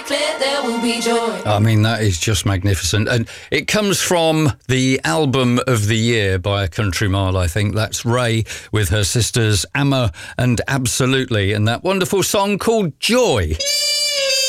declare there will be joy. I mean, that is just magnificent. And it comes from the album of the year by a country mile, I think. That's Ray with her sisters Amma and Absolutely, and that wonderful song called Joy.